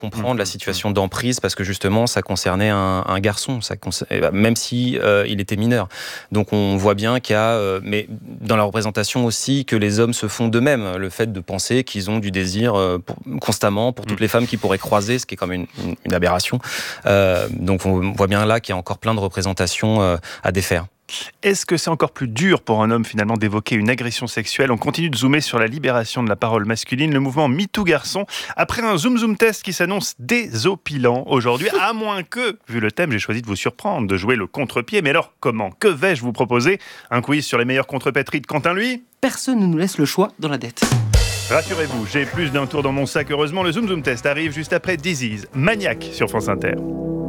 comprendre la situation d'emprise parce que justement ça concernait un garçon, même si il était mineur. Donc on voit bien qu'il y a, mais dans la représentation aussi, que les hommes se font d'eux-mêmes. Le fait de penser qu'ils ont du désir constamment pour toutes les femmes qu'ils pourraient croiser, ce qui est comme une aberration. Donc on voit bien là qu'il y a encore plein de représentations à défaire. Est-ce que c'est encore plus dur pour un homme finalement d'évoquer une agression sexuelle ? On continue de zoomer sur la libération de la parole masculine, le mouvement MeToo Garçon, après un zoom test qui s'annonce désopilant aujourd'hui, à moins que, vu le thème, j'ai choisi de vous surprendre, de jouer le contre-pied. Mais alors comment ? Que vais-je vous proposer ? Un quiz sur les meilleures contrepétries de Quentin, lui ? Personne ne nous laisse le choix dans la dette. Rassurez-vous, j'ai plus d'un tour dans mon sac. Heureusement, le zoom test arrive juste après This Is Maniac sur France Inter.